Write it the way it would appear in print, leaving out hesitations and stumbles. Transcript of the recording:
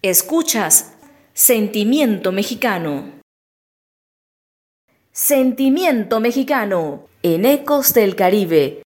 Escuchas Sentimiento Mexicano. Sentimiento Mexicano en Ecos del Caribe